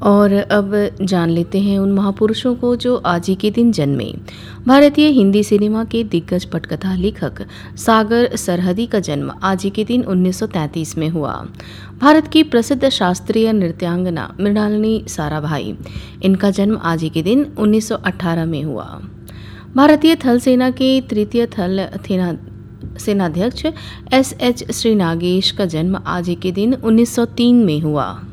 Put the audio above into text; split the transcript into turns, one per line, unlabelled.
और अब जान लेते हैं उन महापुरुषों को जो आज ही के दिन जन्मे। भारतीय हिंदी सिनेमा के दिग्गज पटकथा लेखक सागर सरहदी का जन्म आज ही के दिन 1933 में हुआ। भारत की प्रसिद्ध शास्त्रीय नृत्यांगना मृणालिनी साराभाई, इनका जन्म आज ही के दिन 1918 में हुआ। भारतीय थल सेना के तृतीय थल सेनाध्यक्ष एस.एच. श्री नागेश का जन्म आज ही के दिन 1903 में हुआ।